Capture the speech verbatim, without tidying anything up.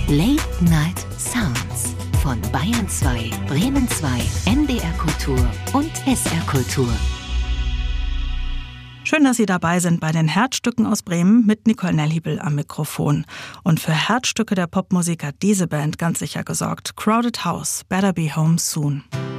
Late Night Sounds von Bayern zwei, Bremen zwei, M D R Kultur und S R Kultur. Schön, dass Sie dabei sind bei den Herzstücken aus Bremen mit Nicole Nellhiebel am Mikrofon. Und für Herzstücke der Popmusik hat diese Band ganz sicher gesorgt. Crowded House, Better Be Home Soon.